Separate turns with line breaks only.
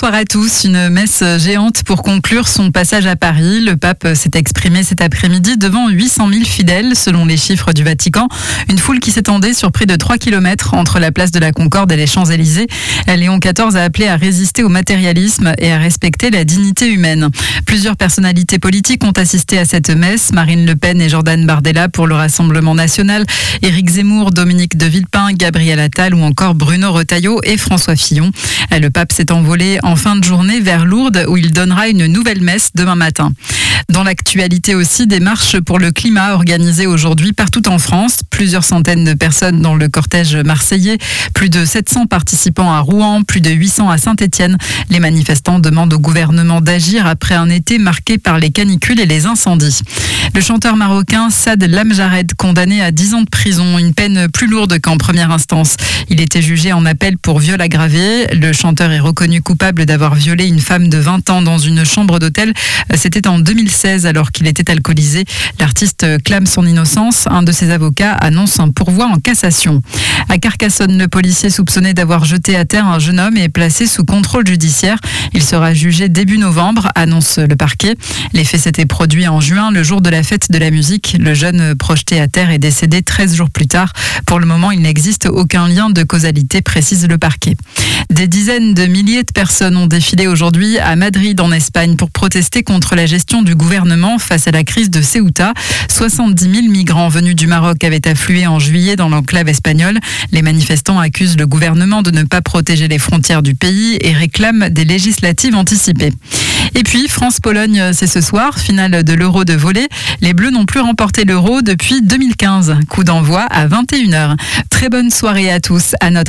Bonsoir à tous. Une messe géante pour conclure son passage à Paris. Le pape s'est exprimé cet après-midi devant 800 000 fidèles, selon les chiffres du Vatican. Une foule qui s'étendait sur près de 3 km entre la place de la Concorde et les Champs-Élysées. Léon XIV a appelé à résister au matérialisme et à respecter la dignité humaine. Plusieurs personnalités politiques ont assisté à cette messe. Marine Le Pen et Jordan Bardella pour le Rassemblement national, Éric Zemmour, Dominique de Villepin, Gabriel Attal ou encore Bruno Retailleau et François Fillon. Le pape s'est envolé en fin de journée vers Lourdes où il donnera une nouvelle messe demain matin. Dans l'actualité aussi, des marches pour le climat organisées aujourd'hui partout en France. Plusieurs centaines de personnes dans le cortège marseillais, plus de 700 participants à Rouen, plus de 800 à Saint-Étienne. Les manifestants demandent au gouvernement d'agir après un été marqué par les canicules et les incendies. Le chanteur marocain Saad Lamjared, condamné à 10 ans de prison, une peine plus lourde qu'en première instance. Il était jugé en appel pour viol aggravé. Le chanteur est reconnu coupable d'avoir violé une femme de 20 ans dans une chambre d'hôtel. C'était en 2016 alors qu'il était alcoolisé. L'artiste clame son innocence. Un de ses avocats annonce un pourvoi en cassation. À Carcassonne, le policier soupçonné d'avoir jeté à terre un jeune homme est placé sous contrôle judiciaire. Il sera jugé début novembre, annonce le parquet. Les faits s'étaient produits en juin, le jour de la fête de la musique. Le jeune projeté à terre est décédé 13 jours plus tard. Pour le moment, il n'existe aucun lien de causalité, précise le parquet. Des dizaines de milliers de personnes ont défilé aujourd'hui à Madrid en Espagne pour protester contre la gestion du gouvernement face à la crise de Ceuta. 70 000 migrants venus du Maroc avaient afflué en juillet dans l'enclave espagnole. Les manifestants accusent le gouvernement de ne pas protéger les frontières du pays et réclament des législatives anticipées. Et puis, France-Pologne, c'est ce soir, finale de l'Euro de volley. Les Bleus n'ont plus remporté l'Euro depuis 2015. Coup d'envoi à 21h. Très bonne soirée à tous. À notre